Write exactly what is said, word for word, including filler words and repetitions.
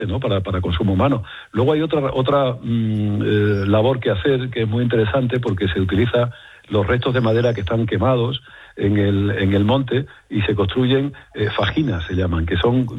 ¿no? para, para consumo humano. Luego hay otra, otra mmm, eh, labor que hacer que es muy interesante porque se utiliza los restos de madera que están quemados en el, en el monte y se construyen eh, fajinas, se llaman, que son